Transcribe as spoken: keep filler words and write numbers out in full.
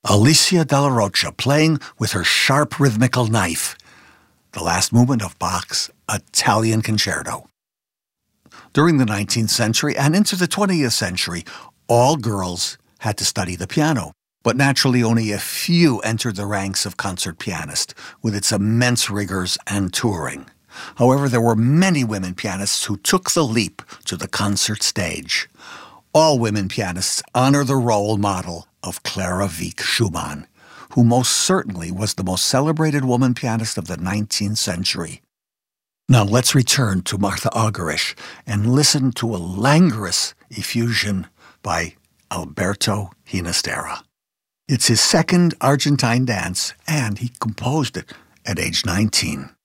Alicia Della Rocha playing with her sharp rhythmical knife. The last movement of Bach's Italian Concerto. During the nineteenth century and into the twentieth century, all girls had to study the piano. But naturally, only a few entered the ranks of concert pianist, with its immense rigors and touring. However, there were many women pianists who took the leap to the concert stage. All women pianists honor the role model of Clara Wieck Schumann, who most certainly was the most celebrated woman pianist of the nineteenth century. Now let's return to Martha Argerich and listen to a languorous effusion by Alberto Ginastera. It's his second Argentine dance, and he composed it at age nineteen.